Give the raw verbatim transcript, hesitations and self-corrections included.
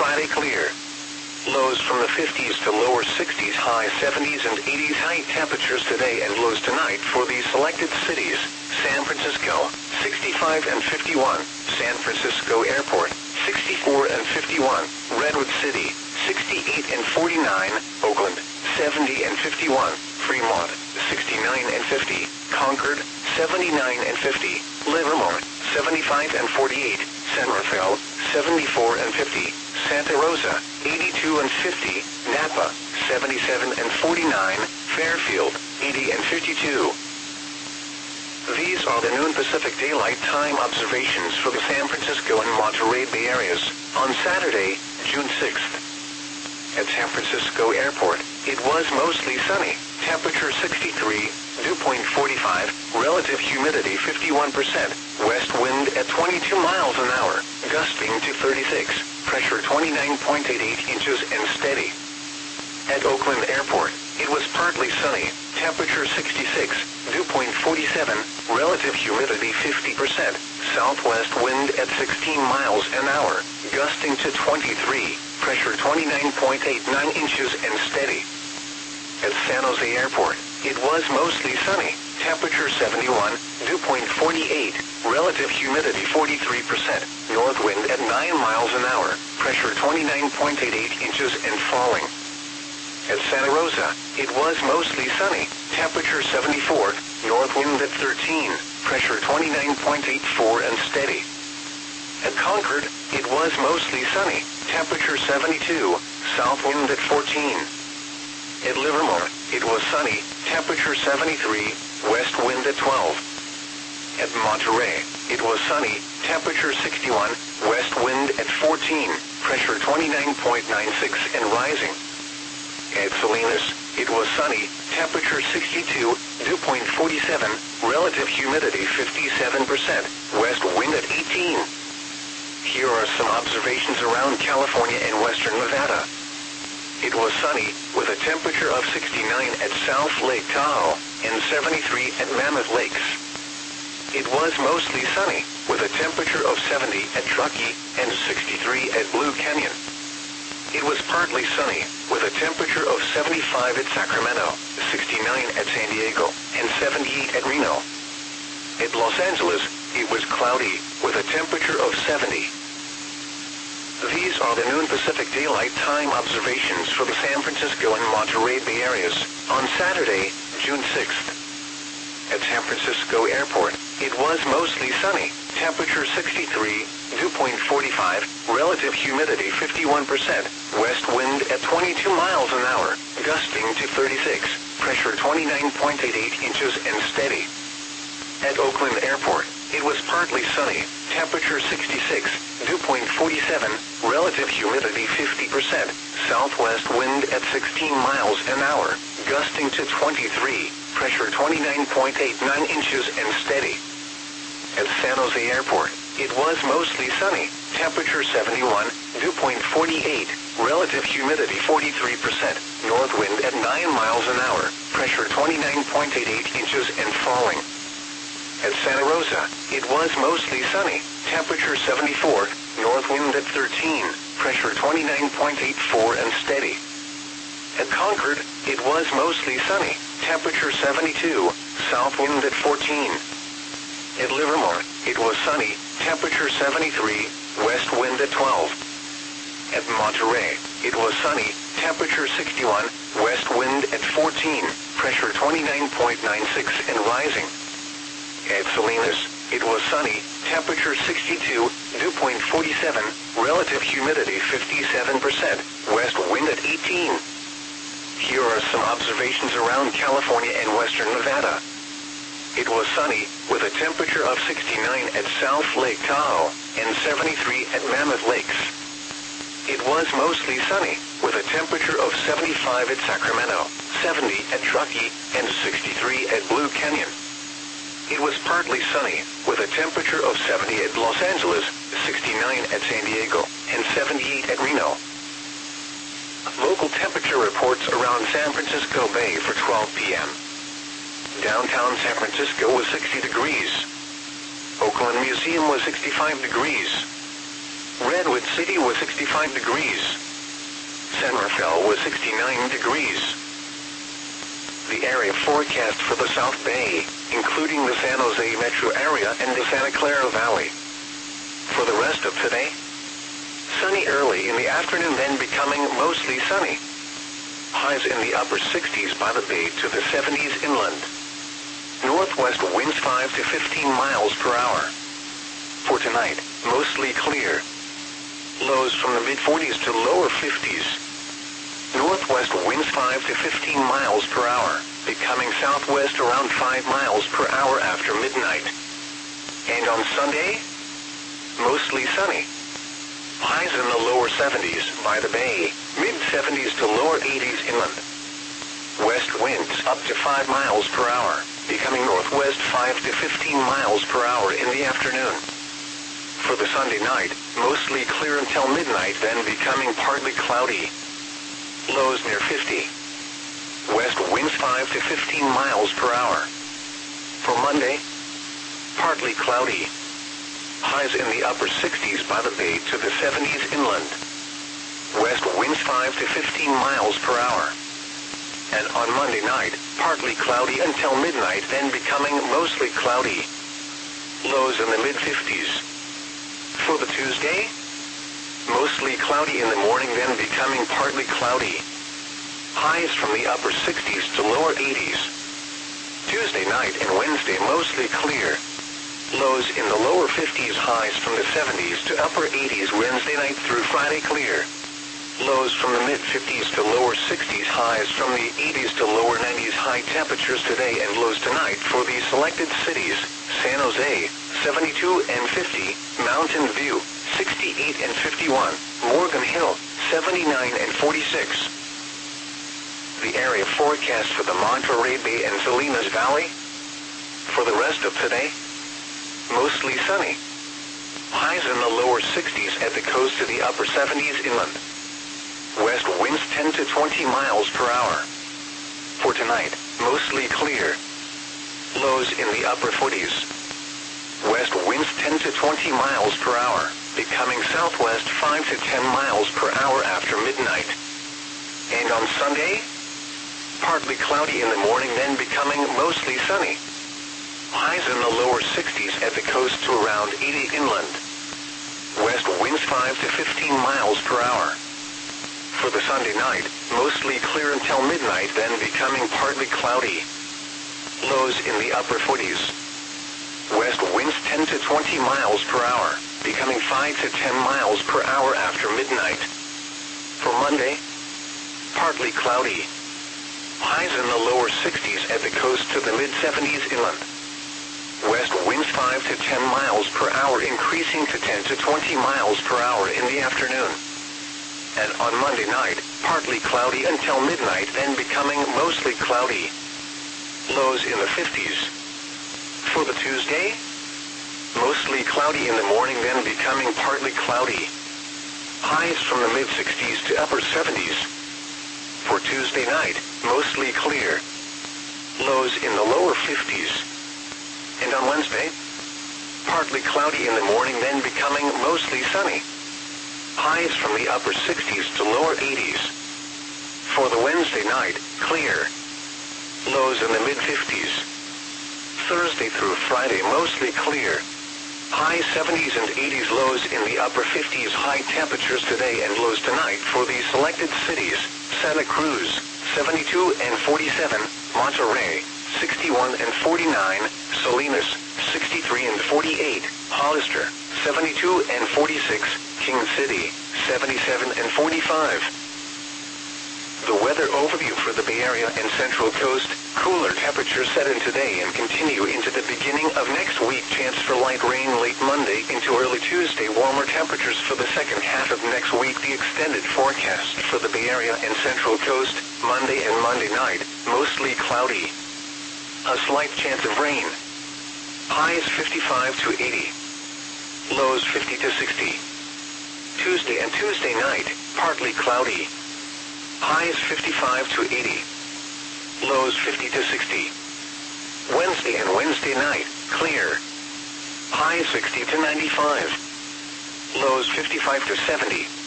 Friday clear. Lows from the fifties to lower sixties, high seventies and eighties. High temperatures today and lows tonight for these selected cities. San Francisco, sixty-five and fifty-one. San Francisco Airport, sixty-four and fifty-one. Redwood City, sixty-eight and forty-nine. Oakland, seventy and fifty-one. Fremont, sixty-nine and fifty. Concord, seventy-nine and fifty. Livermore, seventy-five and forty-eight. San Rafael, seventy-four and fifty. Santa Rosa, eighty-two and fifty. Napa, seventy-seven and forty-nine. Fairfield, eighty and fifty-two. These are the noon Pacific Daylight Time observations for the San Francisco and Monterey Bay areas on Saturday, June sixth. At San Francisco Airport, it was mostly sunny. Temperature sixty-three, dew point forty-five, relative humidity fifty-one percent, west wind at twenty-two miles an hour, gusting to thirty-six, pressure twenty-nine point eight eight inches and steady. At Oakland Airport, it was partly sunny. Temperature sixty-six, dew point forty-seven, relative humidity fifty percent, southwest wind at sixteen miles an hour, gusting to twenty-three, pressure twenty-nine point eight nine inches and steady. At San Jose Airport, it was mostly sunny. Temperature seventy-one, dew point forty-eight, relative humidity forty-three percent, north wind at nine miles an hour, pressure twenty-nine point eight eight inches and falling. At Santa Rosa, it was mostly sunny. Temperature seventy-four, north wind at thirteen, pressure twenty-nine point eight four and steady. At Concord, it was mostly sunny. Temperature seventy-two, south wind at fourteen. At Livermore, it was sunny. Temperature seventy-three, west wind at twelve. At Monterey, it was sunny. Temperature sixty-one, west wind at fourteen, pressure twenty-nine point nine six and rising. At Salinas, it was sunny. Temperature sixty-two, dew point forty-seven, relative humidity fifty-seven percent, west wind at eighteen. Here are some observations around California and western Nevada. It was sunny, with a temperature of sixty-nine at South Lake Tahoe and seventy-three at Mammoth Lakes. It was mostly sunny, with a temperature of seventy at Truckee and sixty-three at Blue Canyon. It was partly sunny, with a temperature of seventy-five at Sacramento, sixty-nine at San Diego, and seventy-eight at Reno. At Los Angeles, it was cloudy, with a temperature of seventy. These are the noon Pacific Daylight Time observations for the San Francisco and Monterey Bay areas on Saturday, June sixth. At San Francisco Airport, it was mostly sunny. Temperature sixty-three, dew point forty-five, relative humidity fifty-one percent, west wind at twenty-two miles an hour, gusting to thirty-six, pressure twenty-nine point eight eight inches and steady. At Oakland Airport, it was partly sunny. Temperature sixty-six, dew point forty-seven, relative humidity fifty percent, southwest wind at sixteen miles an hour, gusting to twenty-three, pressure twenty-nine point eight nine inches and steady. At San Jose Airport, it was mostly sunny. Temperature seventy-one, dew point forty-eight, relative humidity forty-three percent, north wind at nine miles an hour, pressure twenty-nine point eight eight inches and falling. At Santa Rosa, it was mostly sunny. Temperature seventy-four, north wind at thirteen, pressure twenty-nine point eight four and steady. At Concord, it was mostly sunny. Temperature seventy-two, south wind at fourteen. At Livermore, it was sunny. Temperature seventy-three, west wind at twelve. At Monterey, it was sunny. Temperature sixty-one, west wind at fourteen, pressure twenty-nine point nine six and rising. At Salinas, it was sunny. Temperature sixty-two, dew point forty-seven, relative humidity fifty-seven percent, west wind at eighteen. Here are some observations around California and western Nevada. It was sunny, with a temperature of sixty-nine at South Lake Tahoe and seventy-three at Mammoth Lakes. It was mostly sunny, with a temperature of seventy-five at Sacramento, seventy at Truckee, and sixty-three at Blue Canyon. It was partly sunny, with a temperature of seventy at Los Angeles, sixty-nine at San Diego, and seventy-eight at Reno. Local temperature reports around San Francisco Bay for twelve p m Downtown San Francisco was sixty degrees. Oakland Museum was sixty-five degrees. Redwood City was sixty-five degrees. San Rafael was sixty-nine degrees. The area forecast for the South Bay, including the San Jose metro area and the Santa Clara Valley. For the rest of today, sunny early in the afternoon, then becoming mostly sunny. Highs in the upper sixties by the bay to the seventies inland. Northwest winds five to fifteen miles per hour. For tonight, mostly clear. Lows from the mid-forties to lower fifties. Northwest winds five to fifteen miles per hour, becoming southwest around five miles per hour after midnight. And on Sunday, mostly sunny. Highs in the lower seventies by the bay, mid-seventies to lower eighties inland. West winds up to five miles per hour, becoming northwest five to fifteen miles per hour in the afternoon. For the Sunday night, mostly clear until midnight, then becoming partly cloudy. Lows near fifty. West winds five to fifteen miles per hour. For Monday, partly cloudy. Highs in the upper sixties by the bay to the seventies inland. West winds five to fifteen miles per hour. And on Monday night, partly cloudy until midnight, then becoming mostly cloudy. Lows in the mid-fifties. For the Tuesday, mostly cloudy in the morning, then becoming partly cloudy. Highs from the upper sixties to lower eighties. Tuesday night and Wednesday mostly clear. Lows in the lower fifties, highs from the seventies to upper eighties Wednesday night through Friday clear. Lows from the mid-fifties to lower sixties, highs from the eighties to lower nineties. High temperatures today and lows tonight for the selected cities: San Jose, seventy-two and fifty, Mountain View, sixty-eight and fifty-one, Morgan Hill, seventy-nine and forty-six. The area forecast for the Monterey Bay and Salinas Valley. For the rest of today, mostly sunny. Highs in the lower sixties at the coast to the upper seventies inland. West winds ten to twenty miles per hour. For tonight, mostly clear. Lows in the upper forties. West winds ten to twenty miles per hour, becoming southwest five to ten miles per hour after midnight. And on Sunday, partly cloudy in the morning, then becoming mostly sunny. Highs in the lower sixties at the coast to around eighty inland. West winds five to fifteen miles per hour. For the Sunday night, mostly clear until midnight, then becoming partly cloudy. Lows in the upper forties. West winds ten to twenty miles per hour, becoming five to ten miles per hour after midnight. For Monday, partly cloudy. Highs in the lower sixties at the coast to the mid-seventies inland. West winds five to ten miles per hour, increasing to ten to twenty miles per hour in the afternoon. And on Monday night, partly cloudy until midnight, then becoming mostly cloudy. Lows in the fifties. For the Tuesday, mostly cloudy in the morning, then becoming partly cloudy. Highs from the mid-sixties to upper seventies. For Tuesday night, mostly clear. Lows in the lower fifties. And on Wednesday, partly cloudy in the morning, then becoming mostly sunny. Highs from the upper sixties to lower eighties. For the Wednesday night, clear. Lows in the mid-fifties. Thursday through Friday, mostly clear. High seventies and eighties, lows in the upper fifties. High temperatures today and lows tonight for the selected cities: Santa Cruz, seventy-two and forty-seven, Monterey, sixty-one and forty-nine, Salinas, sixty-three and forty-eight, Hollister, seventy-two and forty-six, King City, seventy-seven and forty-five. The weather overview for the Bay Area and Central Coast: cooler temperatures set in today and continue into the beginning of next week. Chance for light rain late Monday into early Tuesday. Warmer temperatures for the second half of next week. The extended forecast for the Bay Area and Central Coast: Monday and Monday night, mostly cloudy. A slight chance of rain. Highs fifty-five to eighty. Lows fifty to sixty. Tuesday and Tuesday night, partly cloudy. Highs fifty-five to eighty. Lows fifty to sixty. Wednesday and Wednesday night, clear. Highs sixty to ninety-five. lows fifty-five to seventy.